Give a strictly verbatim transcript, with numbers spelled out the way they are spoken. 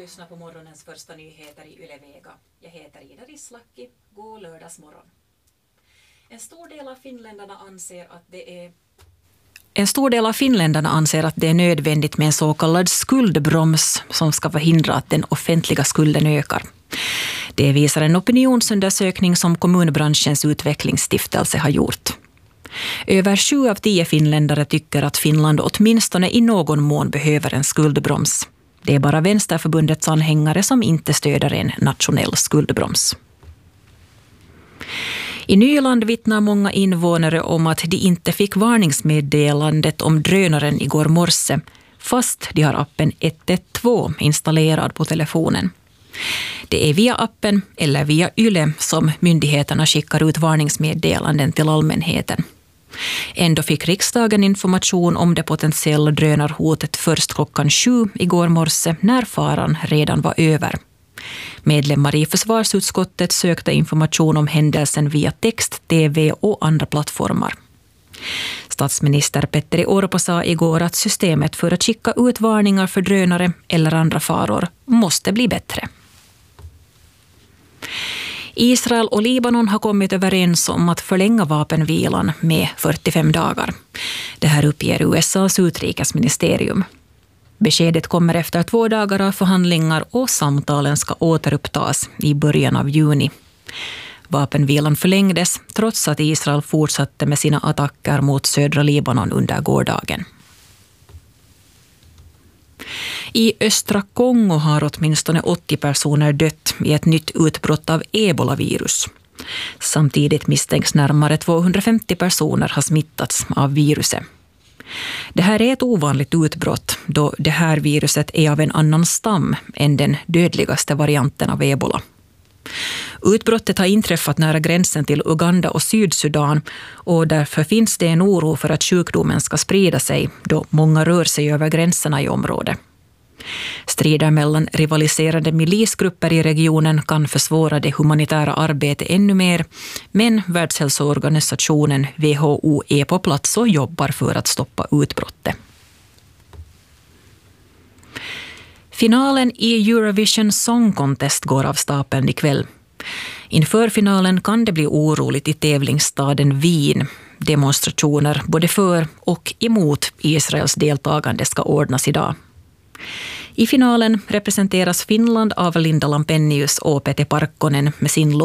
lyssnar på morgonens första nyheter i Yle Vega. Jag heter Ida Rislaki. God lördagsmorgon. En stor del av finländarna anser att det är En stor del av finländarna anser att det är nödvändigt med en så kallad skuldbroms som ska förhindra att den offentliga skulden ökar. Det visar en opinionsundersökning som kommunbranschens utvecklingsstiftelse har gjort. Över sju av tio finländare tycker att Finland åtminstone i någon mån behöver en skuldbroms. Det är bara Vänsterförbundets anhängare som inte stöder en nationell skuldbroms. I Nyland vittnar många invånare om att de inte fick varningsmeddelandet om drönaren igår morse, fast de har appen ett ett två installerad på telefonen. Det är via appen eller via Yle som myndigheterna skickar ut varningsmeddelanden till allmänheten. Ändå fick riksdagen information om det potentiella drönarhotet först klockan sju igår morse när faran redan var över. Medlemmar i försvarsutskottet sökte information om händelsen via text, tv och andra plattformar. Statsminister Petteri Orpo sa igår att systemet för att skicka ut varningar för drönare eller andra faror måste bli bättre. Israel och Libanon har kommit överens om att förlänga vapenvilan med fyrtiofem dagar. Det här uppger U S A:s utrikesministerium. Beskedet kommer efter två dagar av förhandlingar och samtalen ska återupptas i början av juni. Vapenvilan förlängdes trots att Israel fortsatte med sina attacker mot södra Libanon under gårdagen. I östra Kongo har åtminstone åttio personer dött i ett nytt utbrott av ebolavirus. Samtidigt misstänks närmare tvåhundrafemtio personer ha smittats av viruset. Det här är ett ovanligt utbrott då det här viruset är av en annan stam än den dödligaste varianten av ebola. Utbrottet har inträffat nära gränsen till Uganda och Sydsudan och därför finns det en oro för att sjukdomen ska sprida sig då många rör sig över gränserna i området. Strider mellan rivaliserande milisgrupper i regionen kan försvåra det humanitära arbetet ännu mer, men Världshälsoorganisationen W H O är på plats och jobbar för att stoppa utbrottet. Finalen i Eurovision Song Contest går av stapeln ikväll. Inför finalen kan det bli oroligt i tävlingsstaden Wien. Demonstrationer både för och emot Israels deltagande ska ordnas idag. I finalen representeras Finland av Linda Lampenius och Pete Parkkonen med sin